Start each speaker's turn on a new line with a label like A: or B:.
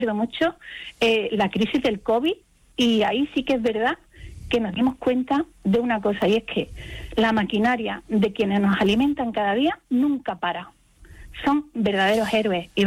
A: mucho la crisis del COVID, y ahí sí que es verdad que nos dimos cuenta de una cosa, y es que la maquinaria de quienes nos alimentan cada día nunca para. Son verdaderos héroes. Y